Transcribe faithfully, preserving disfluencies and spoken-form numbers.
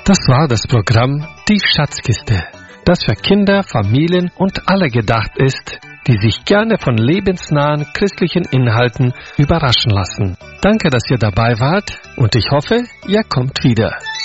Das war das Programm Die Schatzkiste, das für Kinder, Familien und alle gedacht ist, die sich gerne von lebensnahen christlichen Inhalten überraschen lassen. Danke, dass ihr dabei wart und ich hoffe, ihr kommt wieder.